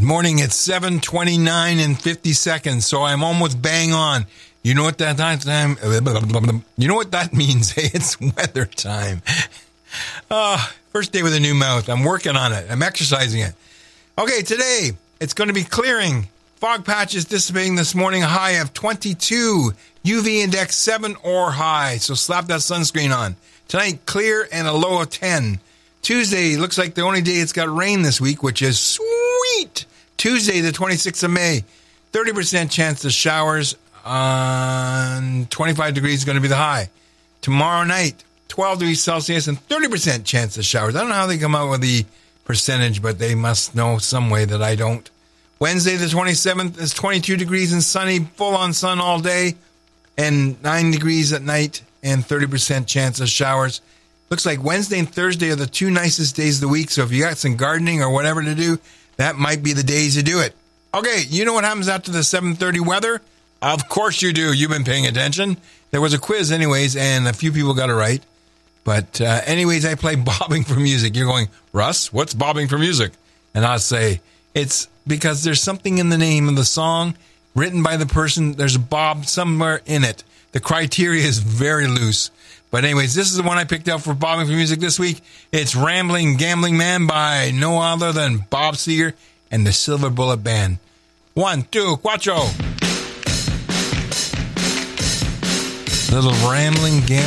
morning. It's 7:29 and 50 seconds, so I'm almost bang on. You know what that time? You know what that means? Hey, it's weather time. First day with a new mouth. I'm working on it. I'm exercising it. Okay, today it's going to be clearing. Fog patches dissipating this morning. A high of 22. UV index 7 or high. So slap that sunscreen on. Tonight, clear and a low of 10. Tuesday looks like the only day it's got rain this week, which is sweet. Tuesday, the 26th of May. 30% chance of showers. 25 degrees is going to be the high. Tomorrow night, 12 degrees Celsius and 30% chance of showers. I don't know how they come out with the percentage, but they must know some way that I don't. Wednesday, the 27th, is 22 degrees and sunny, full-on sun all day, and 9 degrees at night, and 30% chance of showers. Looks like Wednesday and Thursday are the two nicest days of the week, so if you got some gardening or whatever to do, that might be the days to do it. Okay, you know what happens after the 7:30 weather? Of course you do. You've been paying attention. There was a quiz anyways, and a few people got it right. But anyways, I play Bobbing for Music. You're going, Russ, what's Bobbing for Music? And I'll say, it's because there's something in the name of the song written by the person. There's a bob somewhere in it. The criteria is very loose. But anyways, this is the one I picked out for Bobbing for Music this week. It's Rambling Gambling Man by no other than Bob Seger and the Silver Bullet Band. 1, 2, cuatro. Little Rambling Gambling